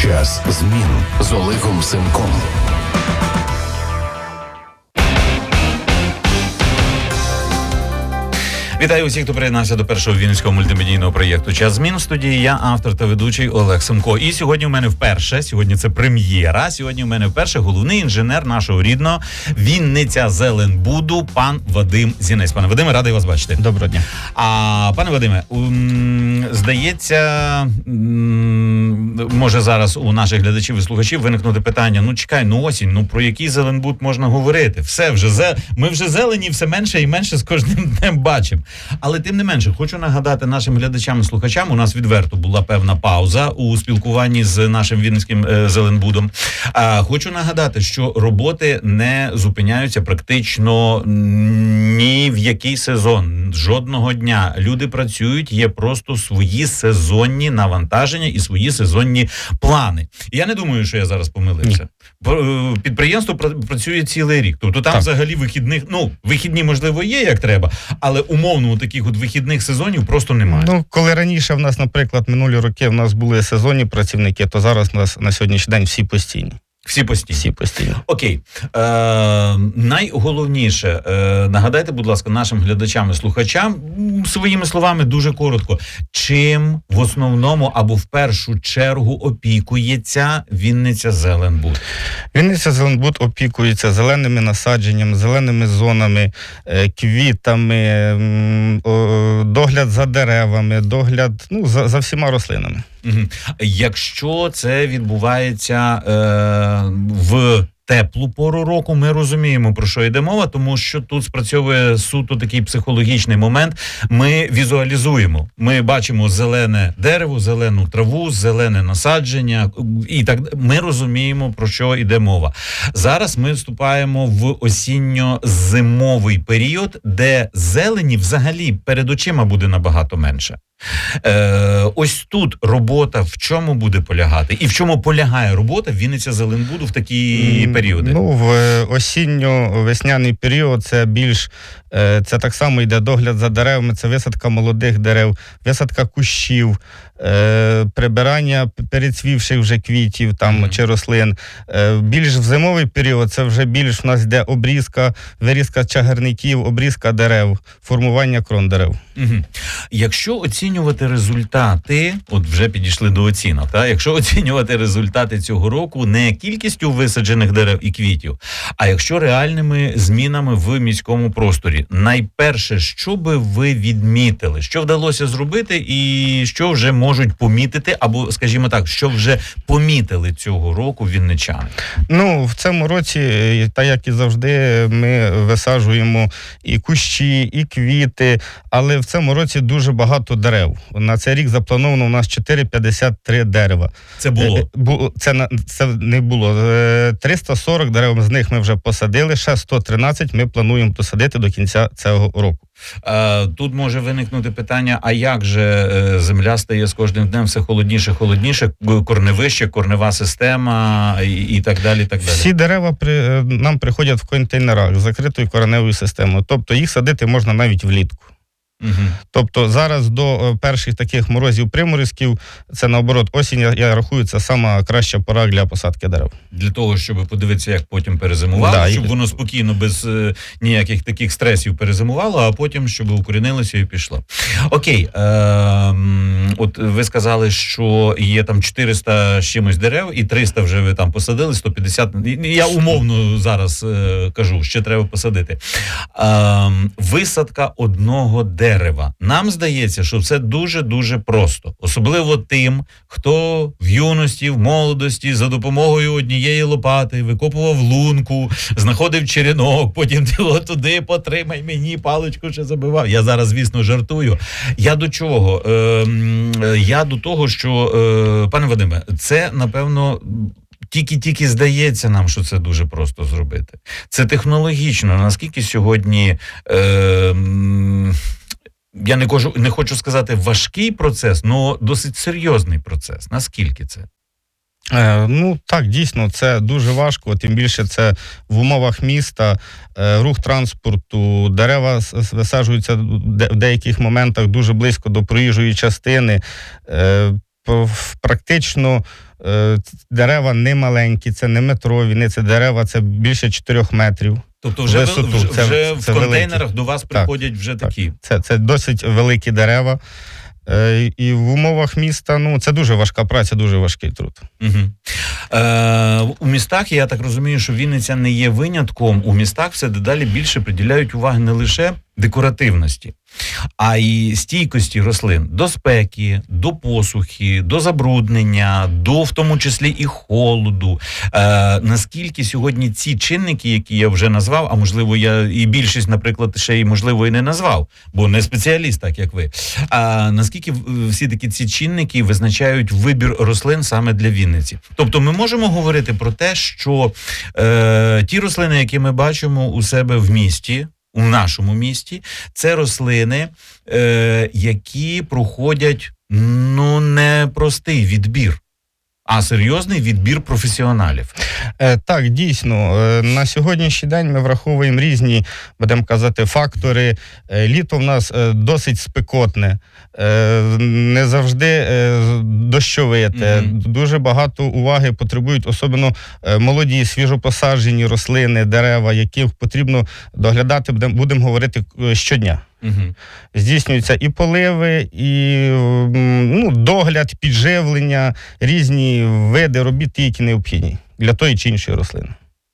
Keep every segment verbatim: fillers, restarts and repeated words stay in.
Час змін з Олегом Семком. Вітаю усіх, хто приєднався до першого вінницького мультимедійного проєкту «Час змін». В студії я, автор та ведучий Олег Семко. І сьогодні у мене вперше, сьогодні це прем'єра, сьогодні у мене вперше головний інженер нашого рідного Вінниця Зеленбуду, пан Вадим Зінець. Пане Вадиме, радий вас бачити. Доброго дня. А, пане Вадиме, здається, може зараз у наших глядачів і слухачів виникнути питання: ну чекай, ну осінь, ну про який Зеленбуд можна говорити? Все вже, зе... ми вже зелені все менше і менше з кожним днем бачимо. Але тим не менше, хочу нагадати нашим глядачам і слухачам, у нас відверто була певна пауза у спілкуванні з нашим вінницьким е, Зеленбудом. А, хочу нагадати, що роботи не зупиняються практично ні в який сезон. Жодного дня. Люди працюють, є просто свої сезонні навантаження і свої сезонні плани. І я не думаю, що я зараз помилився. Ні. Підприємство працює цілий рік. Тобто там так. Взагалі вихідних, ну, вихідні, можливо, є, як треба, але умовно таких от вихідних сезонів просто немає. Ну, коли раніше в нас, наприклад, минулі роки в нас були сезонні працівники, то зараз у нас на сьогоднішній день всі постійні. Всі постійні? Всі постійні. Окей. Е, найголовніше, е, нагадайте, будь ласка, нашим глядачам і слухачам, своїми словами, дуже коротко, чим в основному або в першу чергу опікується Вінниця Зеленбуд? Вінниця Зеленбуд опікується зеленими насадженнями, зеленими зонами, квітами, догляд за деревами, догляд, ну, за, за всіма рослинами. Угу. Якщо це відбувається е, в теплу пору року, ми розуміємо, про що йде мова, тому що тут спрацьовує суто такий психологічний момент. Ми візуалізуємо, ми бачимо зелене дерево, зелену траву, зелене насадження, і так ми розуміємо, про що йде мова. Зараз ми вступаємо в осінньо-зимовий період, де зелені взагалі перед очима буде набагато менше. Е, ось тут робота в чому буде полягати? І в чому полягає робота Вінниця Зеленбуду в такі періоди? Ну, в осінньо-весняний період це більш, це так само йде догляд за деревами, це висадка молодих дерев, висадка кущів, е, прибирання перецвівших вже квітів там mm-hmm. чи рослин. Е, більш в зимовий період це вже більш в нас йде обрізка, вирізка чагарників, обрізка дерев, формування крон дерев. Mm-hmm. Якщо оцінювати результати, от вже підійшли до оцінок, та? Якщо оцінювати результати цього року не кількістю висаджених дерев і квітів, а якщо реальними змінами в міському просторі, найперше, що би ви відмітили, що вдалося зробити і що вже можуть помітити, або, скажімо так, що вже помітили цього року вінничани? Ну, в цьому році, так як і завжди, ми висаджуємо і кущі, і квіти, але в цьому році дуже багато дерев. На цей рік заплановано у нас чотириста п'ятдесят три дерева. Це було? Це, це не було. триста сорок дерев з них ми вже посадили, ще сто тринадцять ми плануємо посадити до кінця цього року. Тут може виникнути питання, а як же земля стає з кожним днем все холодніше, холодніше, корневище, корнева система і, і так далі, так далі? Всі дерева при, нам приходять в контейнерах з закритою кореневою системою, тобто їх садити можна навіть влітку. Угу. Тобто зараз до перших таких морозів-приморозків, це наоборот осінь, я, я рахую, це сама краща пора для посадки дерев. Для того, щоб подивитися, як потім перезимувало, да, щоб і... воно спокійно, без е, ніяких таких стресів перезимувало, а потім, щоб укорінилося і пішло. Окей, е, от ви сказали, що є там чотириста з чимось дерев, і триста вже ви там посадили, сто п'ятдесят, я умовно зараз е, кажу, ще треба посадити. Е, висадка одного дерева. Дерева. Нам здається, що це дуже-дуже просто. Особливо тим, хто в юності, в молодості за допомогою однієї лопати викопував лунку, знаходив черенок, потім ти його туди потримай мені, паличку ще забивав. Я зараз, звісно, жартую. Я до чого? Е, я до того, що, е, пане Вадиме, це, напевно, тільки-тільки здається нам, що це дуже просто зробити. Це технологічно. Наскільки сьогодні... Е, Я не хочу, не хочу сказати важкий процес, але досить серйозний процес. Наскільки це? Е, ну так, дійсно, це дуже важко, тим більше це в умовах міста, е, рух транспорту, дерева висаджуються в деяких моментах дуже близько до проїжджої частини. Е, практично дерева не маленькі, це не метрові, не це дерева, це більше чотирьох метрів. Тобто вже, висоту. вже, вже це, в це контейнерах великі. До вас приходять так, вже так. такі? Це, це досить великі дерева. І в умовах міста, ну, це дуже важка праця, дуже важкий труд. Угу. Е, у містах, я так розумію, що Вінниця не є винятком, у містах все дедалі більше приділяють уваги не лише декоративності, а й стійкості рослин до спеки, до посухи, до забруднення, до в тому числі і холоду. Е, наскільки сьогодні ці чинники, які я вже назвав, а можливо я і більшість, наприклад, ще й можливо і не назвав, бо не спеціаліст, так як ви. А наскільки всі такі ці чинники визначають вибір рослин саме для Вінниці? Тобто ми можемо говорити про те, що е, ті рослини, які ми бачимо у себе в місті, у нашому місті, це рослини, е, які проходять, ну, не простий відбір, а серйозний відбір професіоналів. Е, так, дійсно. Е, на сьогоднішній день ми враховуємо різні, будемо казати, фактори. Е, літо в нас е, досить спекотне, е, не завжди е, дощовите. Mm-hmm. Дуже багато уваги потребують, особливо е, молоді, свіжопосаджені рослини, дерева, яких потрібно доглядати, будемо, будемо говорити, щодня. Угу. Здійснюються і поливи, і ну, догляд, підживлення, різні види робіт, ті, які необхідні для тої чи іншої рослини.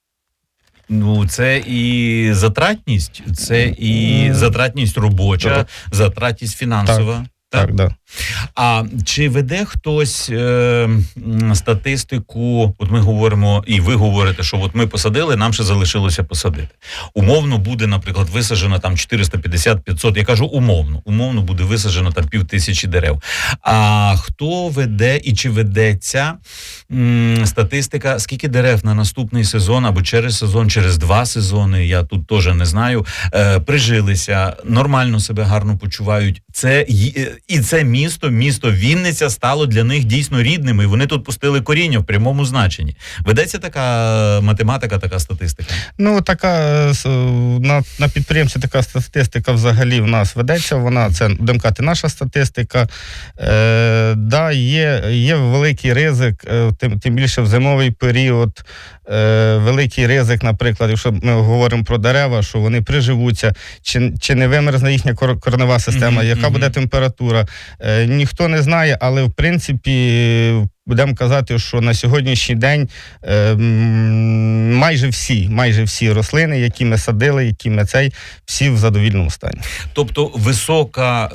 Ну, це і затратність, це і затратність робоча, так. затратність фінансова. Так. Так, да. А чи веде хтось е, статистику, от ми говоримо, і ви говорите, що от ми посадили, нам ще залишилося посадити. Умовно буде, наприклад, висаджено там чотириста п'ятдесят - п'ятсот, я кажу умовно, умовно буде висаджено там пів тисячі дерев. А хто веде і чи ведеться м, статистика, скільки дерев на наступний сезон, або через сезон, через два сезони, я тут теж не знаю, е, прижилися, нормально себе гарно почувають. Це І це місто, місто Вінниця стало для них дійсно рідним, і вони тут пустили коріння в прямому значенні. Ведеться така математика, така статистика? Ну, така, на, на підприємстві така статистика взагалі в нас ведеться, вона, це, будемо казати, наша статистика. Е, да, є, є великий ризик, тим, тим більше в зимовий період, е, великий ризик, наприклад, якщо ми говоримо про дерева, що вони приживуться, чи, чи не вимерзне їхня коренева система, mm-hmm, яка mm-hmm. буде температура. Е, ніхто не знає, але в принципі будемо казати, що на сьогоднішній день е, майже всі, майже всі рослини, які ми садили, які ми цей, всі в задовільному стані. Тобто висока,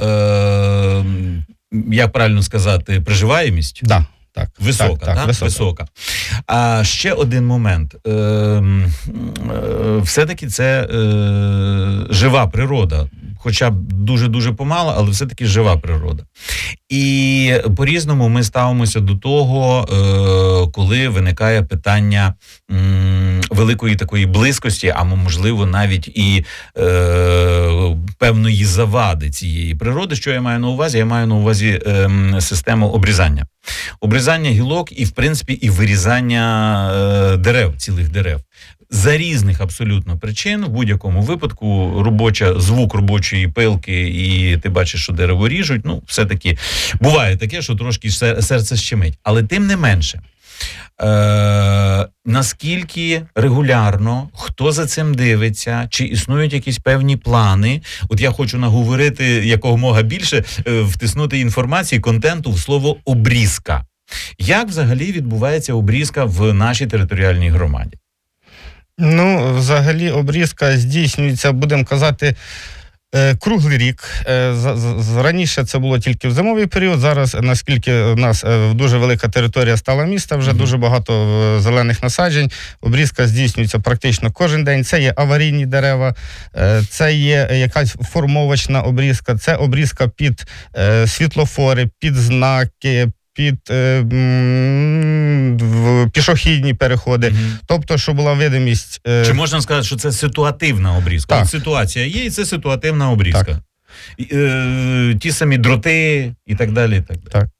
е, як правильно сказати, приживаємість? Да. Так, висока, так, так, так? Висока. Висока. А ще один момент. Е, е, все-таки це е, жива природа. Хоча б дуже-дуже помало, але все-таки жива природа. І по-різному ми ставимося до того, е, коли виникає питання м, великої такої близькості, а можливо навіть і е, певної завади цієї природи. Що я маю на увазі? Я маю на увазі е, систему обрізання. Обрізання гілок і, в принципі, і вирізання е, дерев, цілих дерев. За різних абсолютно причин, в будь-якому випадку робоча, звук робочої пилки, і ти бачиш, що дерево ріжуть, ну, все-таки буває таке, що трошки серце щемить. Але тим не менше, е- наскільки регулярно, хто за цим дивиться, чи існують якісь певні плани, от я хочу наговорити якомога більше, е- втиснути інформації, контенту в слово «обрізка». Як взагалі відбувається обрізка в нашій територіальній громаді? Ну, взагалі, обрізка здійснюється, будемо казати, круглий рік. Раніше це було тільки в зимовий період, зараз, наскільки у нас дуже велика територія стала міста, вже mm-hmm. дуже багато зелених насаджень, обрізка здійснюється практично кожен день. Це є аварійні дерева, це є якась формовочна обрізка, це обрізка під світлофори, під знаки, під е, м, пішохідні переходи. Mm-hmm. Тобто, щоб була видимість... Е... Чи можна сказати, що це ситуативна обрізка? Так. От ситуація є, і це ситуативна обрізка. Так. Е, ті самі дроти і так далі. І так далі. Так.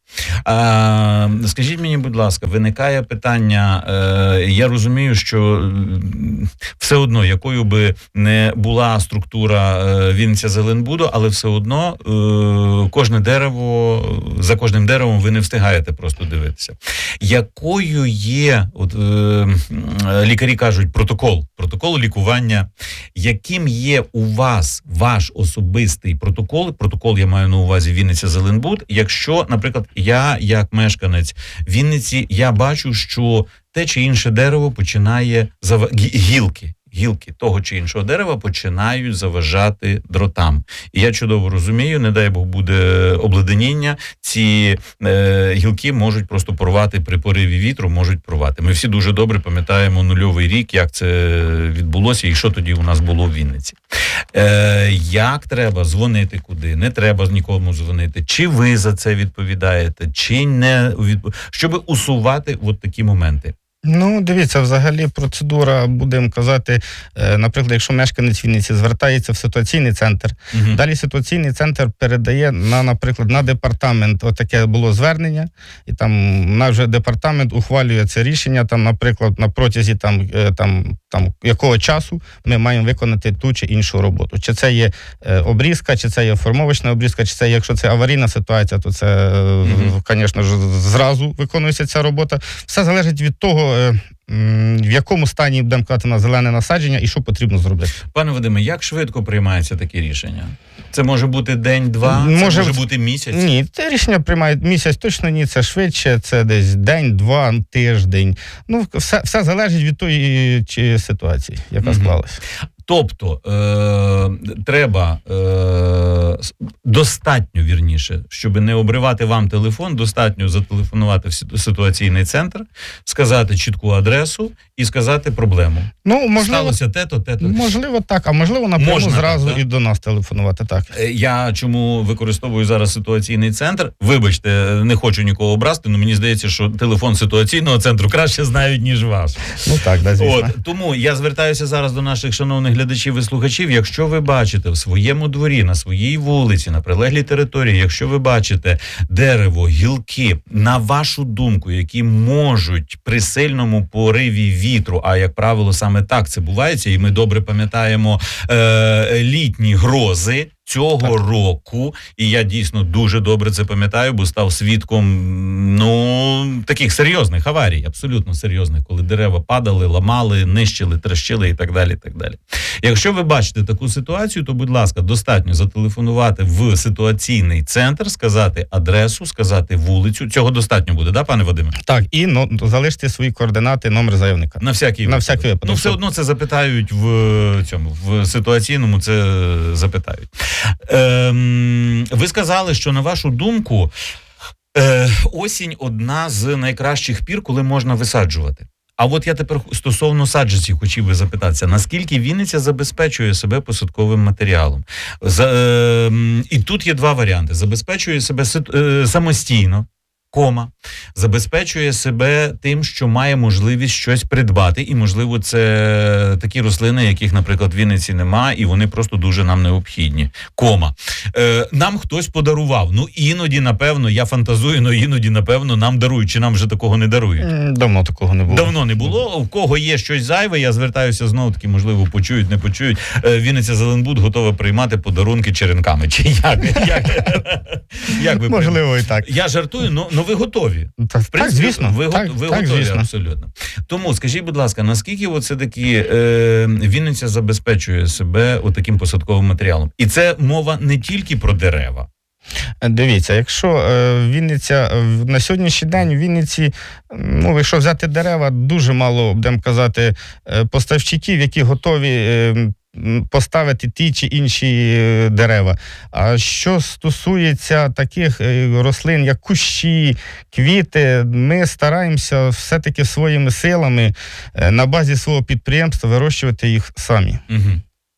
А, скажіть мені, будь ласка, виникає питання, е, я розумію, що все одно, якою би не була структура е, Вінниця-Зеленбуду, але все одно е, кожне дерево, за кожним деревом ви не встигаєте просто дивитися. Якою є, от, е, лікарі кажуть, протокол, протокол лікування, яким є у вас ваш особистий протокол, протокол я маю на увазі Вінниця-Зеленбуд, якщо, наприклад, я, як мешканець Вінниці, я бачу, що те чи інше дерево починає зав... гілки, гілки того чи іншого дерева починають заважати дротам. І я чудово розумію, не дай Бог буде обледеніння, ці е, гілки можуть просто порвати при пориві вітру, можуть порвати. Ми всі дуже добре пам'ятаємо нульовий рік, як це відбулося і що тоді у нас було в Вінниці. Е, як треба дзвонити куди? Не треба нікому дзвонити. Чи ви за це відповідаєте, чи не відповідаєте, щоб усувати от такі моменти? Ну, дивіться, взагалі процедура, будемо казати, наприклад, якщо мешканець Вінниці звертається в ситуаційний центр, угу. далі ситуаційний центр передає на, наприклад, на департамент, отаке було звернення, і там наш вже департамент ухвалює це рішення, там, наприклад, на протязі там, там, там, якого часу ми маємо виконати ту чи іншу роботу. Чи це є обрізка, чи це є формовочна обрізка, чи це, якщо це аварійна ситуація, то це, звісно ж, зразу виконується ця робота. Все залежить від того, в якому стані, будемо казати, на зелене насадження і що потрібно зробити. Пане Вадиме, як швидко приймається таке рішення? Це може бути день-два, це може, може бути місяць? Ні, це рішення приймають місяць, точно ні, це швидше, це десь день-два, тиждень. Ну, все, все залежить від тої чи ситуації, яка mm-hmm. склалася. Тобто, е- треба е- достатньо, вірніше, щоб не обривати вам телефон, достатньо зателефонувати в ситуаційний центр, сказати чітку адресу і сказати проблему. Ну, можливо, сталося те-то, те-то. Можливо, так, а можливо, напряму Можна зразу так, і до нас телефонувати, так. Я чому використовую зараз ситуаційний центр? Вибачте, не хочу нікого образити, але мені здається, що телефон ситуаційного центру краще знають, ніж ваш. Ну так, да, звісно. От, тому я звертаюся зараз до наших шановних глядачів і слухачів, якщо ви бачите в своєму дворі, на своїй вулиці, на прилеглій території, якщо ви бачите дерево, гілки, на вашу думку, які можуть при сильному пориві вітру, а як правило саме так це бувається, і ми добре пам'ятаємо е, літні грози цього так. року, і я дійсно дуже добре це пам'ятаю, бо став свідком, ну, таких серйозних аварій, абсолютно серйозних, коли дерева падали, ламали, нищили, трощили і так далі, і так далі. Якщо ви бачите таку ситуацію, то, будь ласка, достатньо зателефонувати в ситуаційний центр, сказати адресу, сказати вулицю. Цього достатньо буде, да, пане Вадиме? Так, і ну, залиште свої координати, номер заявника. На всякий На випадок. всякий випадок. Ну, все одно це запитають в цьому, в ситуаційному це запитають. Ем, ви сказали, що, на вашу думку, е, осінь одна з найкращих пір, коли можна висаджувати. А от я тепер стосовно саджанців хотів би запитатися, наскільки Вінниця забезпечує себе посадковим матеріалом? За, е, і тут є два варіанти. Забезпечує себе е, самостійно, кома, забезпечує себе тим, що має можливість щось придбати, і, можливо, це такі рослини, яких, наприклад, в Вінниці нема, і вони просто дуже нам необхідні. Кома. Е, нам хтось подарував. Ну, іноді, напевно, я фантазую, але іноді, напевно, нам дарують. Чи нам вже такого не дарують? Давно такого не було. Давно не було. У кого є щось зайве, я звертаюся знову-таки, можливо, почують, не почують. Е, Вінниця-Зеленбуд готова приймати подарунки черенками. Чи як? як? як ви можливо, і так. Я жартую, але Ну, ви готові. Так, в принципі, так, звісно. Ви, так, ви так, готові, звісно. абсолютно. Тому, скажіть, будь ласка, наскільки оце такі е, Вінниця забезпечує себе отаким посадковим матеріалом? І це мова не тільки про дерева. Дивіться, якщо е, Вінниця, е, на сьогоднішній день в Вінниці, ну, якщо взяти дерева, дуже мало, будемо казати, е, поставщиків, які готові е, поставити ті чи інші дерева. А що стосується таких рослин, як кущі, квіти, ми стараємося все-таки своїми силами на базі свого підприємства вирощувати їх самі. Угу.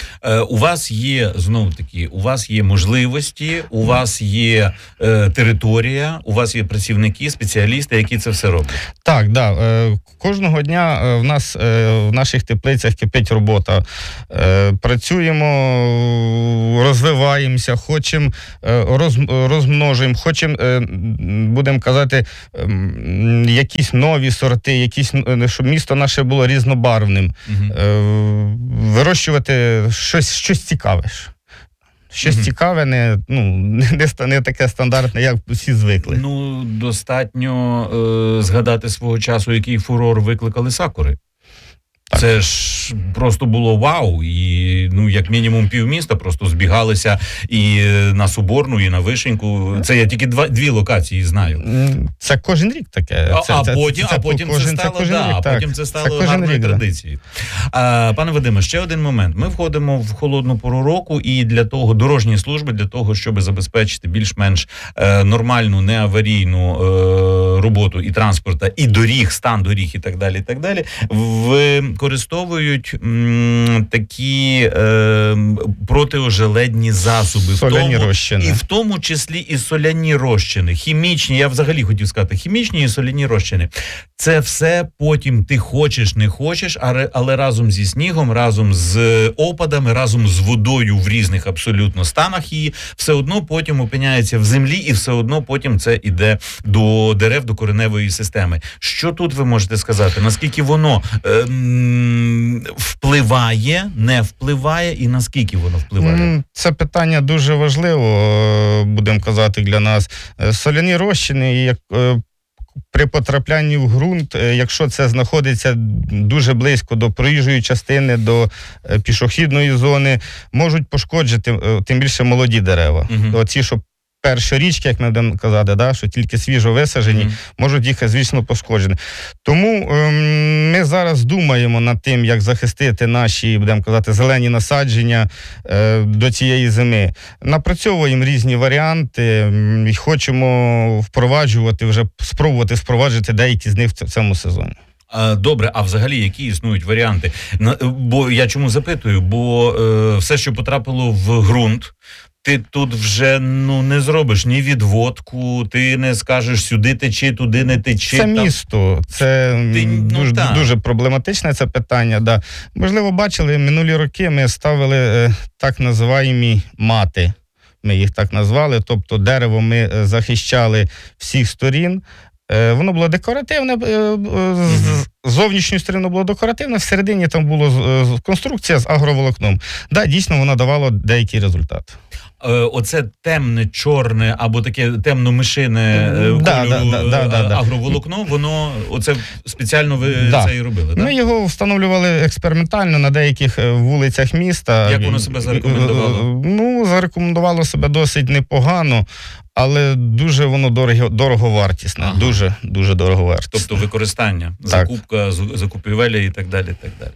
Е, у вас є, знову-таки, у вас є можливості, у вас є е, територія, у вас є працівники, спеціалісти, які це все роблять. Так, да. Е, кожного дня е, в нас е, в наших теплицях кипить робота. Е, працюємо, розвиваємося, хочемо, е, роз, розмножуємо, хочемо, е, будемо казати, е, якісь нові сорти, якісь, щоб місто наше було різнобарвним. Угу. Е, вирощувати щось, щось цікаве. Щось mm-hmm. цікаве, не, ну, не, не таке стандартне, як всі звикли. Ну, достатньо е, згадати свого часу, який фурор викликали сакури. Так. Це ж просто було вау, і, ну, як мінімум півміста просто збігалися і на Соборну, і на Вишеньку. Це я тільки два, дві локації знаю. Це кожен рік таке. Це, а, це, потім, це, а потім кожен, це стало, це да, рік, потім це стало це гарною рік, традицією. А, пане Вадиме, ще один момент. Ми входимо в холодну пору року, і для того, дорожні служби, для того, щоб забезпечити більш-менш е, нормальну, неаварійну е, роботу і транспорта, і доріг, стан доріг, і так далі, і так далі, використовують м, такі е, протиожеледні засоби. Соляні в тому, розчини. І в тому числі і соляні розчини. Хімічні, я взагалі хотів сказати, хімічні і соляні розчини. Це все потім ти хочеш, не хочеш, але разом зі снігом, разом з опадами, разом з водою в різних абсолютно станах її, все одно потім опиняється в землі, і все одно потім це іде до дерев, до кореневої системи. Що тут ви можете сказати? Наскільки воно ем, впливає, не впливає, і наскільки воно впливає? Це питання дуже важливо, будемо казати, для нас. Соляні розчини, як при потраплянні в ґрунт, якщо це знаходиться дуже близько до проїжджої частини, до пішохідної зони, можуть пошкоджити, тим більше молоді дерева. Угу. Оці, що першорічки, як ми будемо казати, да, що тільки свіжо висаджені, mm-hmm. можуть їх, звісно, пошкоджені. Тому ем, ми зараз думаємо над тим, як захистити наші, будемо казати, зелені насадження е, до цієї зими. Напрацьовуємо різні варіанти і хочемо впроваджувати, вже спробувати впроваджувати деякі з них в цьому сезоні. Добре, а взагалі які існують варіанти? Бо я чому запитую? Бо е, все, що потрапило в ґрунт, ти тут вже, ну, не зробиш ні відводку, ти не скажеш сюди течи, туди не течи. Це там місто, це ти, ну, дуже, дуже проблематичне це питання. Да. Можливо, бачили, минулі роки ми ставили е, так називаємо мати. Ми їх так назвали, тобто дерево ми захищали всіх сторін. Е, воно було декоративне, е, з, з зовнішньої сторони було декоративне, всередині там була е, конструкція з агроволокном. Да, дійсно, воно давало деякий результат. Оце темне, чорне або таке темно-мишине да, кольору да, да, да, да, агроволокно, воно оце спеціально ви да. це і робили, так? Ми його встановлювали експериментально на деяких вулицях міста. Як воно себе зарекомендувало? Ну, зарекомендувало себе досить непогано, але дуже воно дорого, дороговартісне, ага. дуже, дуже дороговартісне. Тобто використання, так. закупка, закупівеля і так далі, і так далі.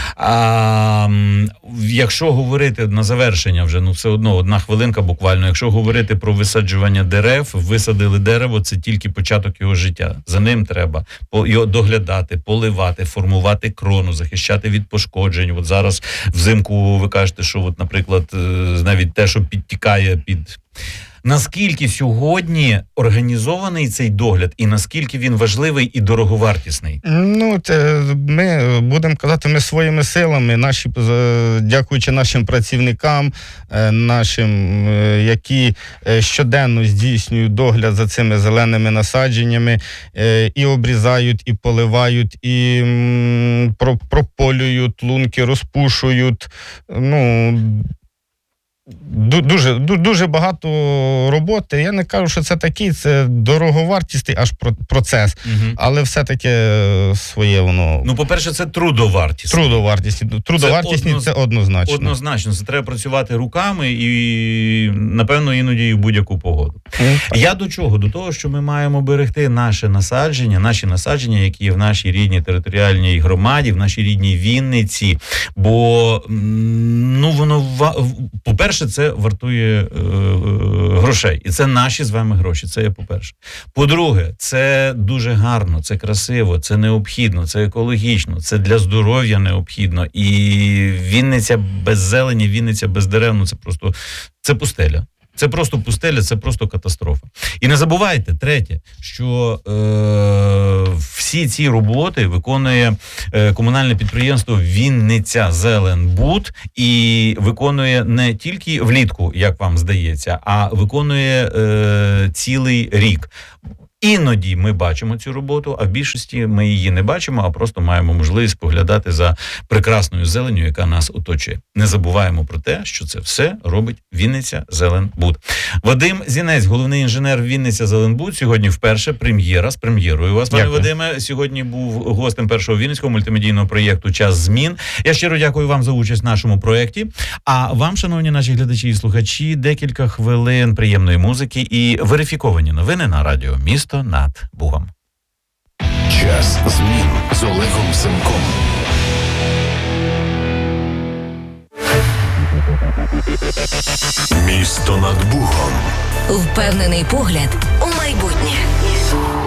А якщо говорити на завершення вже, ну все одно, одна хвилинка буквально, якщо говорити про висаджування дерев, висадили дерево, це тільки початок його життя. За ним треба його доглядати, поливати, формувати крону, захищати від пошкоджень. От зараз взимку ви кажете, що, от, наприклад, навіть те, що підтікає під... Наскільки сьогодні організований цей догляд і наскільки він важливий і дороговартісний? Ну, це, ми будемо казати, ми своїми силами, наші, дякуючи нашим працівникам, нашим, які щоденно здійснюють догляд за цими зеленими насадженнями, і обрізають, і поливають, і прополюють лунки, розпушують, ну... Дуже, дуже багато роботи. Я не кажу, що це такий, це дороговартісний аж процес, угу. але все-таки своє воно... Ну, по-перше, це трудовартісний. Трудовартісний. Трудовартісний це, це однозначно. Однозначно. Це треба працювати руками і, напевно, іноді і в будь-яку погоду. Mm. Я до чого? До того, що ми маємо берегти наше насадження, наші насадження, які є в нашій рідній територіальній громаді, в нашій рідній Вінниці. Бо, ну, воно, по-перше, По-перше, це вартує е, грошей. І це наші з вами гроші, це є по-перше. По-друге, це дуже гарно, це красиво, це необхідно, це екологічно, це для здоров'я необхідно. І Вінниця без зелені, Вінниця без дерев, ну це просто, це пустеля. Це просто пустеля, це просто катастрофа. І не забувайте, третє, що е, всі ці роботи виконує е, комунальне підприємство Вінниця Зеленбуд і виконує не тільки влітку, як вам здається, а виконує е, цілий рік. Іноді ми бачимо цю роботу, а в більшості ми її не бачимо, а просто маємо можливість поглядати за прекрасною зеленню, яка нас оточує. Не забуваємо про те, що це все робить Вінниця Зеленбуд. Вадим Зінець, головний інженер Вінниця Зеленбуд, сьогодні вперше прем'єра, з прем'єрою вас, пане Дякую. Вадиме. Сьогодні був гостем першого вінницького мультимедійного проєкту «Час змін». Я щиро дякую вам за участь в нашому проєкті. А вам, шановні наші глядачі і слухачі, декілька хвилин приємної музики і верифіковані новини на радіо «Місто над Бугом». Час змін з Олегом Семком. Місто над Бугом. Впевнений погляд у майбутнє.